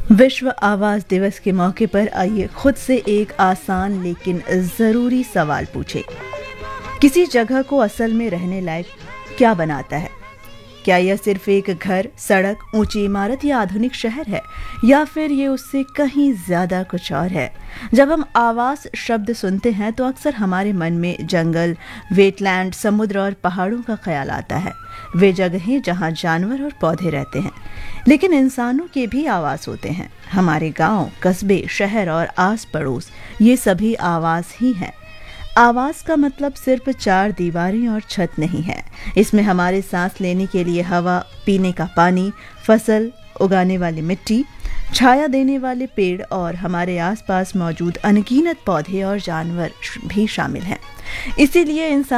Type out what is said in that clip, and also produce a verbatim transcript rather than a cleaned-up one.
विश्व आवास दिवस के मौके पर आइए खुद से एक आसान लेकिन ज़रूरी सवाल पूछें। किसी जगह को असल में रहने लायक क्या बनाता है? क्या यह सिर्फ एक घर, सड़क, ऊंची इमारत या आधुनिक शहर है, या फिर ये उससे कहीं ज्यादा कुछ और है? जब हम आवास शब्द सुनते हैं तो अक्सर हमारे मन में जंगल, वेटलैंड, समुद्र और पहाड़ों का ख्याल आता है। वे जगहें जहां जानवर और पौधे रहते हैं। लेकिन इंसानों के भी आवास होते हैं। हमारे गांव, कस्बे, शहर और आस पड़ोस, ये सभी आवास ही हैं। आवास का मतलब सिर्फ चार दीवारें और छत नहीं है। इसमें हमारे सांस लेने के लिए हवा, पीने का पानी, फसल उगाने वाली मिट्टी, छाया देने वाले पेड़ और हमारे आसपास मौजूद अनगिनत पौधे और जानवर भी शामिल हैं। इसीलिए इंसान